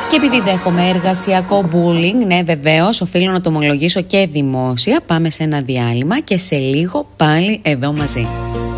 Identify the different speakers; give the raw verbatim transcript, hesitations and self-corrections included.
Speaker 1: Και επειδή δέχομαι εργασιακό bullying, ναι βεβαίως, οφείλω να το ομολογήσω και δημόσια, πάμε σε ένα διάλειμμα και σε λίγο πάλι εδώ μαζί.